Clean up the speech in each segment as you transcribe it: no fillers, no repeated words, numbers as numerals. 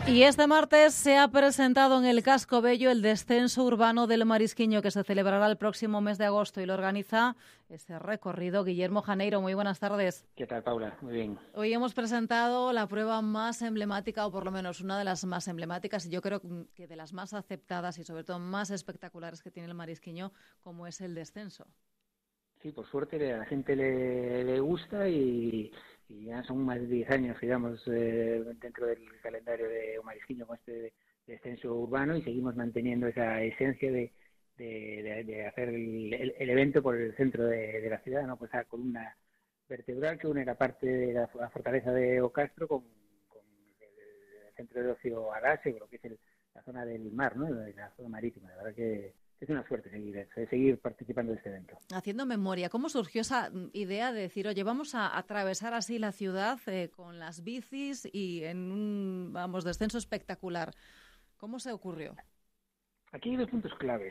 Y este martes se ha presentado en el Casco Bello el descenso urbano del Marisquiño, que se celebrará el próximo mes de agosto, y lo organiza ese recorrido Guillermo Janeiro. Muy buenas tardes. ¿Qué tal, Paula? Muy bien. Hoy hemos presentado la prueba más emblemática, o por lo menos una de las más emblemáticas, y yo creo que de las más aceptadas y sobre todo más espectaculares que tiene el Marisquiño, como es el descenso. Sí, por suerte a la gente le gusta y ya son más de 10 años, digamos, dentro del calendario de Marisquiño con este descenso urbano, y seguimos manteniendo esa esencia de hacer el evento por el centro de la ciudad, ¿no? Pues esa columna vertebral que une la parte de la fortaleza de Ocastro con el centro de ocio Alase, lo que es la zona del mar, ¿no? La zona marítima. La verdad que es una suerte seguir participando de este evento. Haciendo memoria, ¿cómo surgió esa idea de decir, oye, vamos a atravesar así la ciudad con las bicis y en un, descenso espectacular? ¿Cómo se ocurrió? Aquí hay dos puntos claves.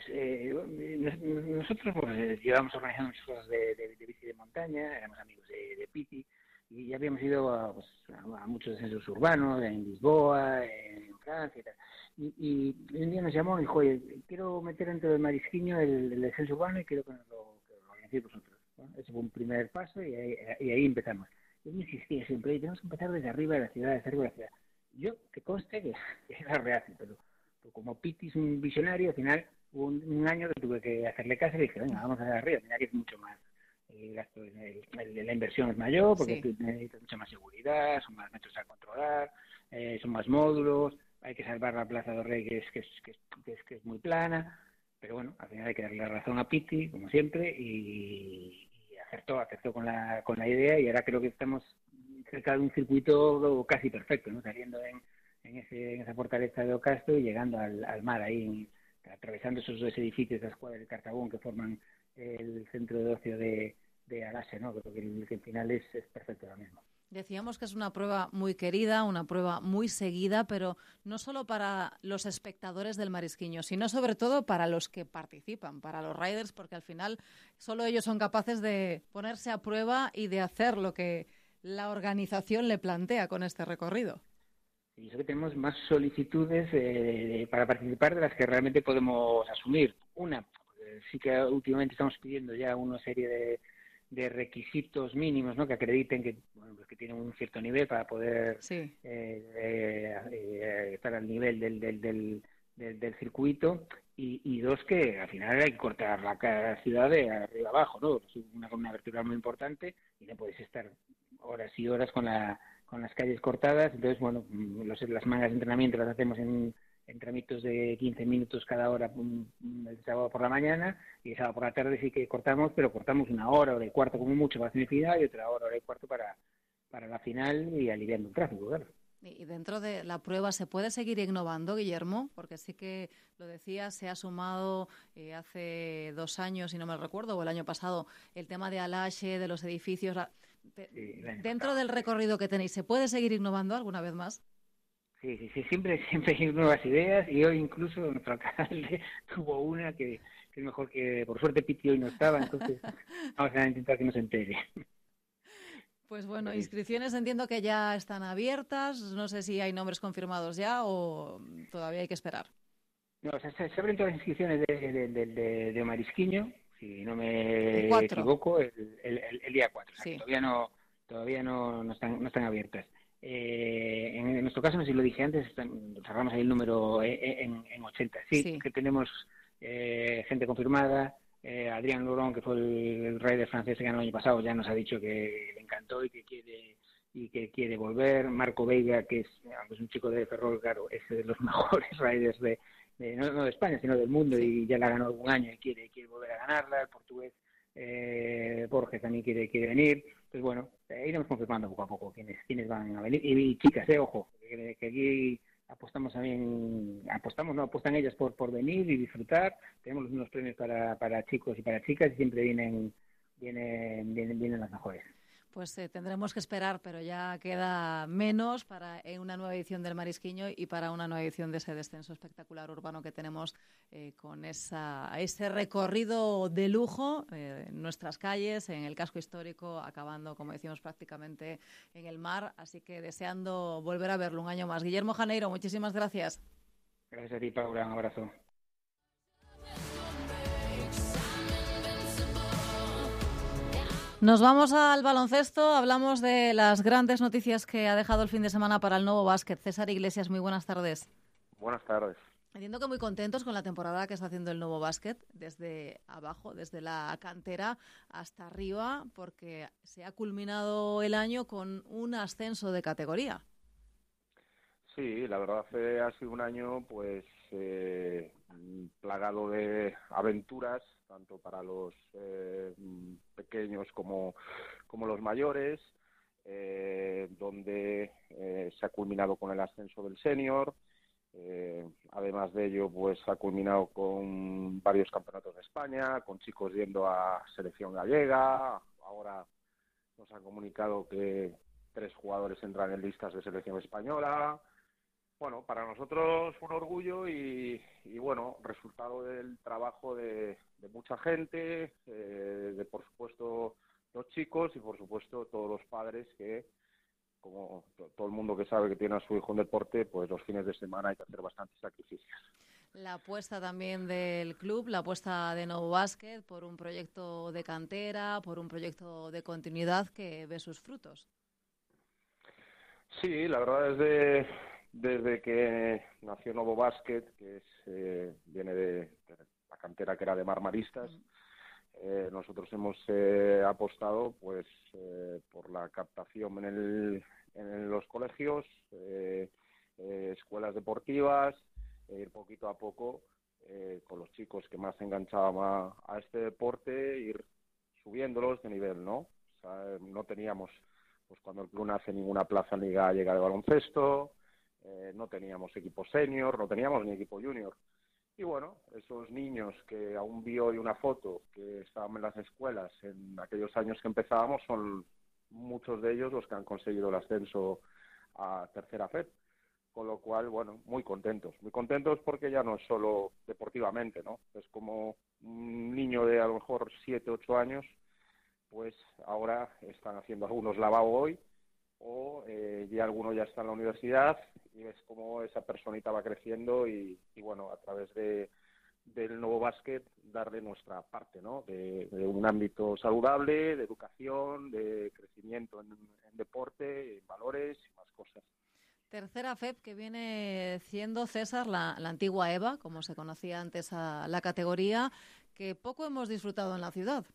Nosotros llevamos organizando muchas cosas de bici de montaña, éramos amigos de Piti, y ya habíamos ido a muchos descensos urbanos, en Lisboa, en Francia y tal. Y un día nos llamó y dijo, oye, quiero meter dentro del Marisquiño el descenso urbano y quiero que lo organicéis vosotros, ¿no? Ese fue un primer paso y ahí empezamos. Yo me insistía siempre, tenemos que empezar desde arriba de la ciudad, desde arriba de la ciudad. Yo, que conste que era reacio, pero como Piti es un visionario, al final hubo un año que tuve que hacerle caso y dije, venga, vamos a arriba, mira que es mucho más. El gasto, la inversión es mayor porque sí, necesitas mucha más seguridad, son más metros a controlar, son más módulos, hay que salvar la Plaza del Rey que es muy plana, pero bueno, al final hay que darle la razón a Piti, como siempre, y acertó con la idea, y ahora creo que estamos cerca de un circuito casi perfecto, ¿no? Saliendo en esa fortaleza de Ocastro y llegando al mar ahí, atravesando esos dos edificios de la Escuadra de Cartabón que forman el centro de ocio de Alase, ¿no? Creo que el final es perfecto ahora mismo. Decíamos que es una prueba muy querida, una prueba muy seguida, pero no solo para los espectadores del Marisquiño, sino sobre todo para los que participan, para los riders, porque al final solo ellos son capaces de ponerse a prueba y de hacer lo que la organización le plantea con este recorrido. Y eso que tenemos más solicitudes para participar de las que realmente podemos asumir. Sí que últimamente estamos pidiendo ya una serie de requisitos mínimos, ¿no? Que acrediten que tienen un cierto nivel para poder estar al nivel del circuito, y dos, que al final hay que cortar la ciudad de arriba abajo, ¿no? Es una columna vertebral muy importante y no puedes estar horas y horas con las calles cortadas. Entonces, bueno, las mangas de entrenamiento las hacemos en tramitos de 15 minutos cada hora, el sábado por la mañana, y el sábado por la tarde sí que cortamos, pero cortamos una hora y cuarto como mucho para semifinal y otra hora y cuarto para la final, y aliviando el tráfico, claro. Y dentro de la prueba, ¿se puede seguir innovando, Guillermo? Porque sí que lo decía, se ha sumado hace 2 años, si no me recuerdo, o el año pasado, el tema de Alaxe, de los edificios. Sí, dentro del recorrido que tenéis, ¿se puede seguir innovando alguna vez más? Sí, siempre hay nuevas ideas, y hoy incluso nuestro alcalde tuvo una que es mejor, que por suerte Piti hoy no estaba, entonces vamos a intentar que no se entere. Pues bueno, inscripciones entiendo que ya están abiertas, no sé si hay nombres confirmados ya o todavía hay que esperar. No, o sea, se abren todas las inscripciones de Marisquiño, si no me equivoco, el día 4, o sea, que todavía no están abiertas. En nuestro caso, no sé si lo dije antes, cerramos ahí el número en 80. Sí, que tenemos gente confirmada. Adrián Laurent, que fue el rider francés que ganó el año pasado, ya nos ha dicho que le encantó y que quiere volver. Marco Veiga, que es un chico de Ferrol, claro, es de los mejores riders no de España, sino del mundo, y ya la ganó algún año y quiere volver a ganarla. El portugués Borges también quiere venir. Entonces, bueno, iremos confirmando poco a poco quiénes van a venir. Y chicas, ojo, que aquí apuestan ellas por venir y disfrutar. Tenemos unos premios para chicos y para chicas, y siempre vienen las mejores. Pues tendremos que esperar, pero ya queda menos para una nueva edición del Marisquiño y para una nueva edición de ese descenso espectacular urbano que tenemos con ese recorrido de lujo en nuestras calles, en el casco histórico, acabando, como decimos, prácticamente en el mar. Así que deseando volver a verlo un año más. Guillermo Janeiro, muchísimas gracias. Gracias a ti, Paula. Un abrazo. Nos vamos al baloncesto, hablamos de las grandes noticias que ha dejado el fin de semana para el Novo Básquet. César Iglesias, muy buenas tardes. Buenas tardes. Entiendo que muy contentos con la temporada que está haciendo el Novo Básquet, desde abajo, desde la cantera hasta arriba, porque se ha culminado el año con un ascenso de categoría. Sí, la verdad ha sido un año pues plagado de aventuras, tanto para los pequeños como los mayores, donde se ha culminado con el ascenso del senior. Además de ello, pues ha culminado con varios campeonatos de España, con chicos yendo a selección gallega. Ahora nos han comunicado que 3 jugadores entran en listas de selección española. Bueno, para nosotros un orgullo y bueno, resultado del trabajo de mucha gente, de por supuesto los chicos y por supuesto todos los padres que, como todo el mundo que sabe que tiene a su hijo en deporte, pues los fines de semana hay que hacer bastantes sacrificios. La apuesta también del club, la apuesta de Novo Básquet por un proyecto de cantera, por un proyecto de continuidad que ve sus frutos. Sí, la verdad es desde que nació Novo Básquet, que viene de la cantera que era de Marmaristas, nosotros hemos apostado pues por la captación en los colegios, escuelas deportivas, ir poquito a poco con los chicos que más se enganchaban a este deporte, ir subiéndolos de nivel, ¿no? O sea, no teníamos, pues cuando el club nace, ninguna plaza en Liga Gallega de baloncesto, no teníamos equipo senior, no teníamos ni equipo junior. Y bueno, esos niños que aún vi hoy una foto que estaban en las escuelas en aquellos años que empezábamos, son muchos de ellos los que han conseguido el ascenso a tercera FED. Con lo cual, bueno, muy contentos porque ya no es solo deportivamente, ¿no? Es como un niño de a lo mejor 7, 8 años, pues ahora están haciendo algunos lavabo hoy, o ya alguno ya está en la universidad, y ves cómo esa personita va creciendo y bueno, a través del Novo Básquet darle nuestra parte, ¿no? De un ámbito saludable, de educación, de crecimiento en deporte, en valores y más cosas. Tercera FEP, que viene siendo, César, la antigua EVA, como se conocía antes a la categoría, que poco hemos disfrutado en la ciudad.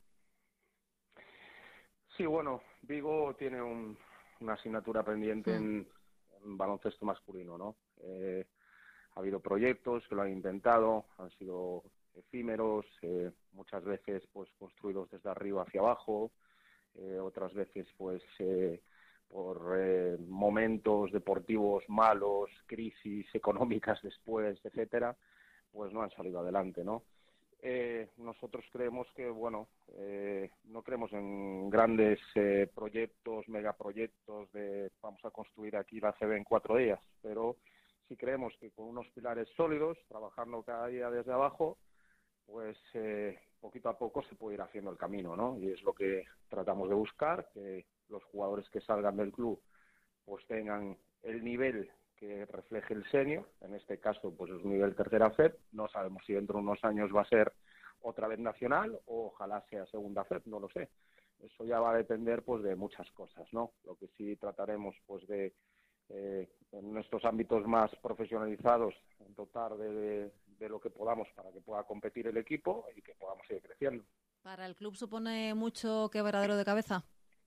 Sí, bueno, Vigo tiene una asignatura pendiente en baloncesto masculino, ¿no? Ha habido proyectos que lo han intentado, han sido efímeros, muchas veces pues construidos desde arriba hacia abajo, otras veces pues por momentos deportivos malos, crisis económicas después, etcétera, pues no han salido adelante, ¿no? Nosotros creemos que, bueno, no creemos en grandes proyectos, megaproyectos de vamos a construir aquí la CB en 4 días, pero sí creemos que con unos pilares sólidos, trabajando cada día desde abajo, pues poquito a poco se puede ir haciendo el camino, ¿no? Y es lo que tratamos de buscar, que los jugadores que salgan del club pues tengan el nivel que refleje el senior, en este caso pues es un nivel tercera FED, no sabemos si dentro de unos años va a ser otra vez nacional o ojalá sea segunda FED, no lo sé. Eso ya va a depender pues de muchas cosas, ¿no? Lo que sí trataremos pues de en estos ámbitos más profesionalizados dotar de lo que podamos para que pueda competir el equipo y que podamos seguir creciendo. ¿Para el club supone mucho quebradero de cabeza?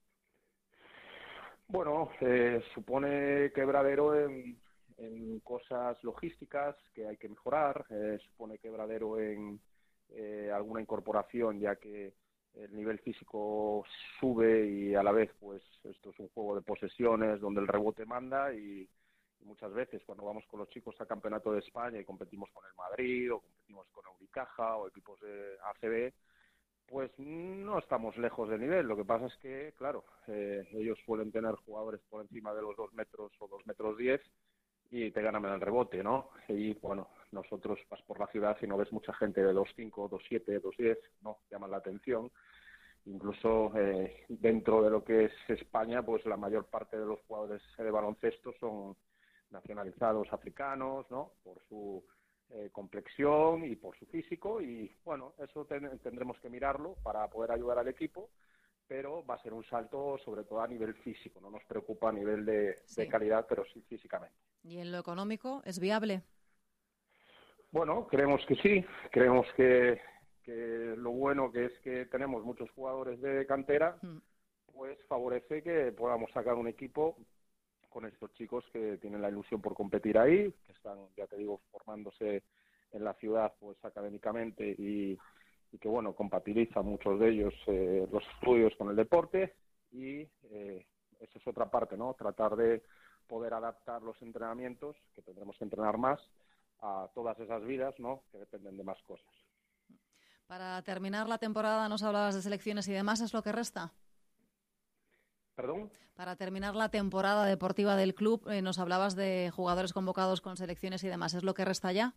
Bueno, supone quebradero en cosas logísticas que hay que mejorar, supone quebradero en alguna incorporación, ya que el nivel físico sube y a la vez pues esto es un juego de posesiones donde el rebote manda y muchas veces cuando vamos con los chicos a Campeonato de España y competimos con el Madrid o competimos con Unicaja o equipos de ACB, Pues no estamos lejos de nivel. Lo que pasa es que, claro, ellos suelen tener jugadores por encima de los 2 metros o 2 metros 10 y te ganan el rebote, ¿no? Y bueno, nosotros vas por la ciudad y no ves mucha gente de 2,5, 2,7, 2,10, ¿no? Llaman la atención. Incluso dentro de lo que es España, pues la mayor parte de los jugadores de baloncesto son nacionalizados africanos, ¿no? Por su complexión y por su físico, y bueno, eso tendremos que mirarlo para poder ayudar al equipo, pero va a ser un salto sobre todo a nivel físico. No nos preocupa a nivel de calidad, pero sí físicamente. ¿Y en lo económico es viable? Bueno, creemos que sí, creemos que lo bueno que es que tenemos muchos jugadores de cantera, pues favorece que podamos sacar un equipo con estos chicos que tienen la ilusión por competir ahí, que están, ya te digo, formándose en la ciudad pues académicamente y que, bueno, compatibilizan muchos de ellos los estudios con el deporte, y esa es otra parte, ¿no? Tratar de poder adaptar los entrenamientos, que tendremos que entrenar más, a todas esas vidas, ¿no? Que dependen de más cosas. Para terminar la temporada, nos hablabas de selecciones y demás, ¿es lo que resta? ¿Perdón? Para terminar la temporada deportiva del club, nos hablabas de jugadores convocados con selecciones y demás. ¿Es lo que resta ya?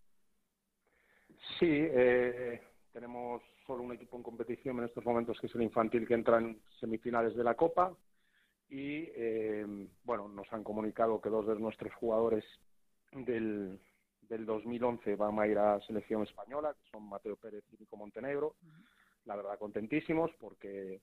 Sí, tenemos solo un equipo en competición en estos momentos, que es el infantil, que entra en semifinales de la Copa. Y, bueno, nos han comunicado que 2 de nuestros jugadores del 2011 van a ir a selección española, que son Mateo Pérez y Nico Montenegro. La verdad, contentísimos, porque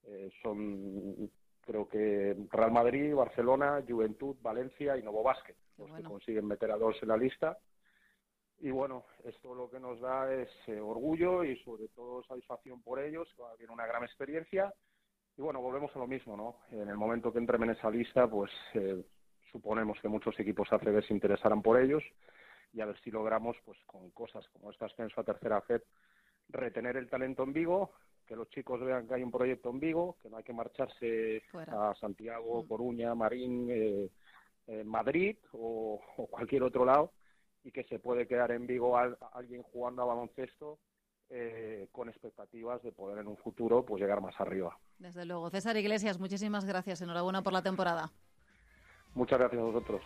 son, creo que Real Madrid, Barcelona, Juventud, Valencia y Novo Básquet, los que consiguen meter a 2 en la lista. Y bueno, esto lo que nos da es orgullo y sobre todo satisfacción por ellos, que va a haber una gran experiencia. Y bueno, volvemos a lo mismo, ¿no? En el momento que entren en esa lista, pues suponemos que muchos equipos ACB se interesarán por ellos, y a ver si logramos, pues con cosas como este ascenso a tercera FED, retener el talento en Vigo, que los chicos vean que hay un proyecto en Vigo, que no hay que marcharse a Santiago, Coruña, Marín, Madrid o cualquier otro lado, y que se puede quedar en Vigo alguien jugando a baloncesto con expectativas de poder en un futuro pues llegar más arriba. Desde luego. César Iglesias, muchísimas gracias. Enhorabuena por la temporada. Muchas gracias a vosotros.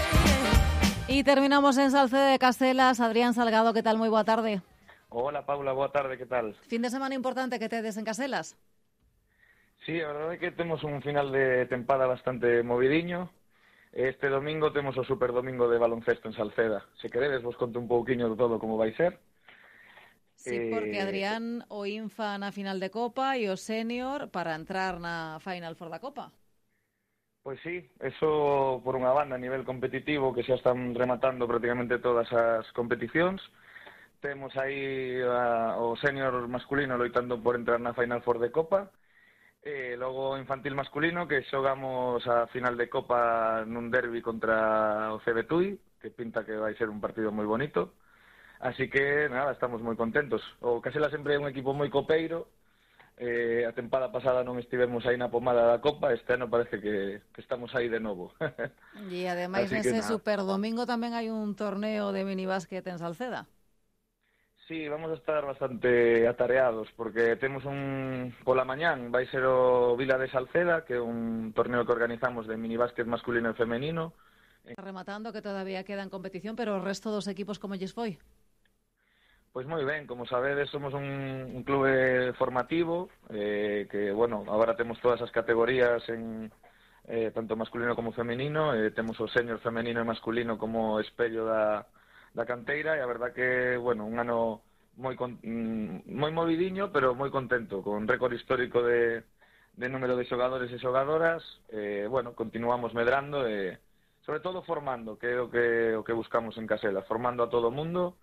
Y terminamos en Salceda de Caselas. Adrián Salgado, ¿qué tal? Muy boa tarde. Hola, Paula, boa tarde, que tal? Fin de semana importante que tedes en Caselas. Sí, a verdade é que temos un final de tempada bastante movidiño. Este domingo temos o super domingo de baloncesto en Salceda. Se queredes, vos conto un pouquiño de todo como vai ser. Sí, porque Adrián o infa na final de Copa e o senior para entrar na Final Four da Copa. Pois sí, eso por unha banda a nivel competitivo, que xa están rematando prácticamente todas as competicións. Temos aí o senior masculino loitando por entrar na Final Four de Copa. Logo infantil masculino, que xogamos a final de Copa nun derbi contra o CB Tui, que pinta que vai ser un partido moi bonito. Así que, nada, estamos moi contentos. O Casela sempre é un equipo moi copeiro. A tempada pasada non estivemos aí na pomada da Copa, este ano parece que estamos aí de novo. E ademais nese super domingo tamén hai un torneo de minibásquet en Salceda. Sí, vamos a estar bastante atareados, porque temos pola mañán, vai ser o Vila de Salceda, que é un torneo que organizamos de minibásquet masculino e femenino. Rematando, que todavía queda en competición, pero o resto dos equipos como lles foi? Pois moi ben, como sabedes, somos un clube formativo, que, bueno, agora temos todas as categorías en tanto masculino como femenino, temos o senior femenino e masculino como espello da canteira, e a verdad que, bueno, un ano moi movidiño, pero moi contento, con récord histórico de número de xogadores e xogadoras. Bueno, continuamos medrando e, sobre todo, formando, que é o que buscamos en Casela, formando a todo o mundo,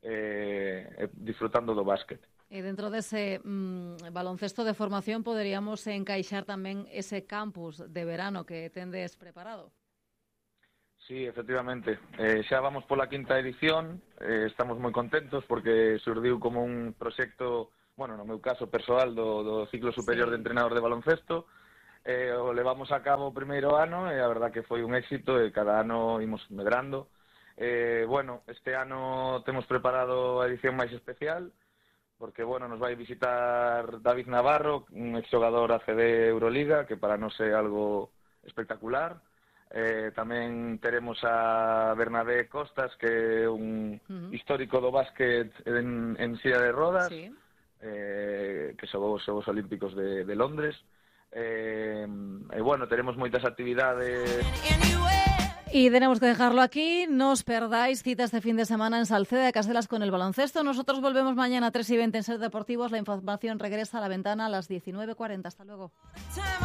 disfrutando do básquet. E dentro dese baloncesto de formación poderíamos encaixar tamén ese campus de verano que tendes preparado. Sí, efectivamente. Xa vamos pola 5ª edición, estamos moi contentos porque surdiu como un proxecto, bueno, no meu caso persoal, do ciclo superior de entrenador de baloncesto. O levamos a cabo o primeiro ano e a verdad que foi un éxito e cada ano imos medrando. Bueno, este ano temos preparado a edición máis especial porque bueno, nos vai visitar David Navarro, un exjugador ACB Euroliga, que para nós é algo espectacular. Tamén teremos a Bernabé Costas, que é un histórico do básquet en silla de rodas, sí. Que xogou os Xogos Olímpicos de Londres. E bueno, teremos moitas actividades. Y tenemos que dejarlo aquí. No os perdáis cita este fin de semana en Salceda de Caselas con el baloncesto. Nosotros volvemos mañana a 3:20 en Ser Deportivos. La información regresa a la ventana a las 19:40. Hasta luego.